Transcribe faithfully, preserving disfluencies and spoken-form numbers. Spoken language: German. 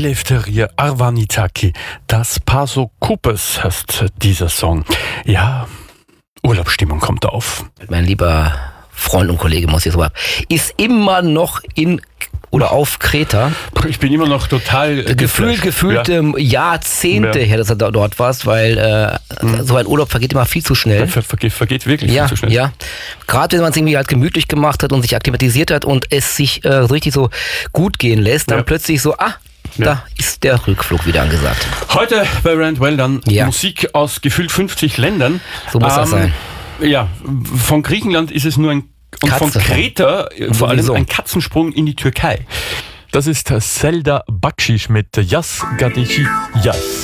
Eleftherie Arvanitaki, das Paso Kupes heißt dieser Song. Ja, Urlaubsstimmung kommt auf. Mein lieber Freund und Kollege, muss ich so ab, ist immer noch in oder auf Kreta. Ich bin immer noch total Gefühlt, geflasht. gefühlt Ja. ähm, Jahrzehnte Ja. her, dass er da, dort warst, weil äh, Mhm. so ein Urlaub vergeht immer viel zu schnell. Ver vergeht, vergeht wirklich Ja, viel zu schnell. ja. Gerade wenn man es irgendwie halt gemütlich gemacht hat und sich akklimatisiert hat und es sich äh, so richtig so gut gehen lässt, dann Ja. plötzlich so, ah, Ja. da ist der Rückflug wieder angesagt. Heute bei Rand Well dann Ja. Musik aus gefühlt fünfzig Ländern. So muss das sein. Ja, von Griechenland ist es nur ein, und von Katze. Kreta äh, vor allem Sowieso. ein Katzensprung in die Türkei. Das ist Selda Bakşiş mit Yaz Gadeci Yaz.